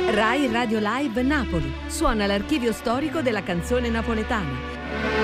Rai Radio Live Napoli. Suona l'archivio storico della canzone napoletana.